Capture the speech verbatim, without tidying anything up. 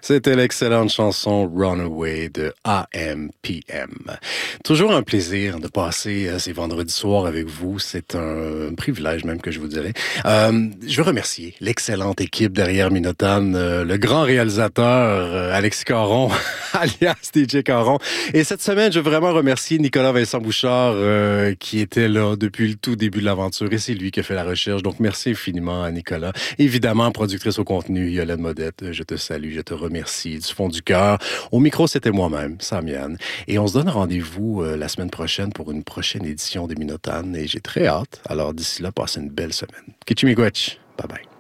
C'était l'excellente chanson Runaway de A M P M. Toujours un plaisir de passer ces vendredis soirs avec vous. C'est un privilège même que je vous dirais. Euh, je veux remercier l'excellente équipe derrière Minotone, euh, le grand réalisateur euh, Alexis Caron, alias D J Caron. Et cette semaine, je veux vraiment remercier Nicolas Vincent Bouchard euh, qui était là depuis le tout début de l'aventure et c'est lui qui a fait la recherche. Donc merci infiniment à Nicolas. Évidemment, productrice au contenu, Yolande Modette, je te salue, je te remercie du fond du cœur. Au micro, c'était moi-même, Samian. Et on se donne rendez-vous euh, la semaine prochaine pour une prochaine édition des Minotanes et j'ai très hâte. Alors d'ici là, passez une belle semaine. Kichimigwech. Bye bye.